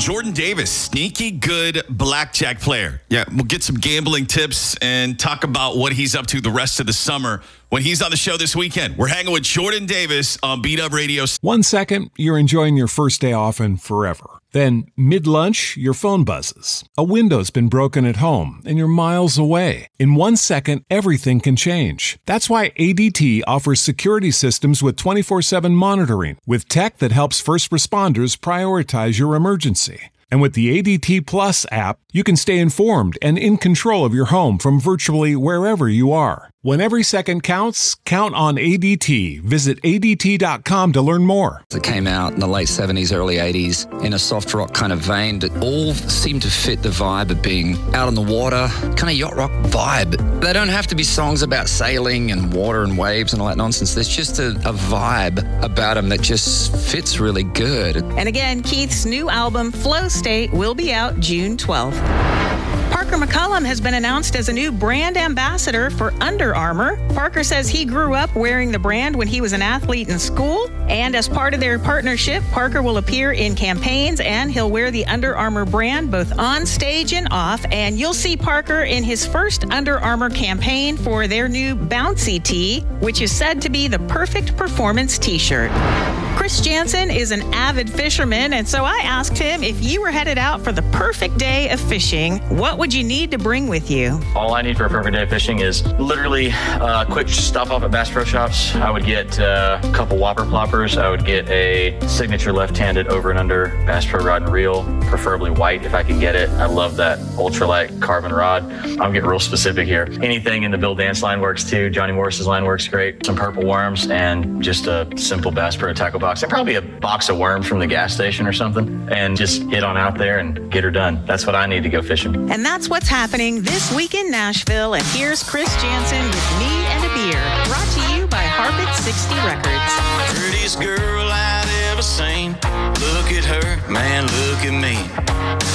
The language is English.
Jordan Davis, sneaky good blackjack player. Yeah, we'll get some gambling tips and talk about what he's up to the rest of the summer when he's on the show this weekend. We're hanging with Jordan Davis on Beat Up Radio. 1 second, you're enjoying your first day off and forever. Then, mid-lunch, your phone buzzes. A window's been broken at home, and you're miles away. In 1 second, everything can change. That's why ADT offers security systems with 24/7 monitoring, with tech that helps first responders prioritize your emergency. And with the ADT Plus app, you can stay informed and in control of your home from virtually wherever you are. When every second counts, count on ADT. Visit ADT.com to learn more. It came out in the late 70s, early 80s in a soft rock kind of vein that all seemed to fit the vibe of being out on the water, kind of yacht rock vibe. They don't have to be songs about sailing and water and waves and all that nonsense. There's just a vibe about them that just fits really good. And again, Keith's new album, Flow State, will be out June 12th. Parker McCollum has been announced as a new brand ambassador for Under Armour. Parker says he grew up wearing the brand when he was an athlete in school. And as part of their partnership, Parker will appear in campaigns and he'll wear the Under Armour brand both on stage and off. And you'll see Parker in his first Under Armour campaign for their new Bouncy Tee, which is said to be the perfect performance t-shirt. Chris Jansen is an avid fisherman, and so I asked him if you were headed out for the perfect day of fishing, what would you need to bring with you? All I need for a perfect day of fishing is literally quick stop off at Bass Pro Shops. I would get a couple Whopper ploppers. I would get a signature left-handed over and under Bass Pro rod and reel, preferably white if I can get it. I love that ultralight carbon rod. I'm getting real specific here. Anything in the Bill Dance line works too. Johnny Morris's line works great. Some purple worms and just a simple Bass Pro tackle box. And probably a box of worms from the gas station or something. And just get on out there and get her done. That's what I need to go fishing. And that's what's happening this week in Nashville. And here's Chris Jansen with Me and a Beer, brought to you by Harpet 60 Records. Prettiest girl I'd ever seen. Look at her, man, look at me.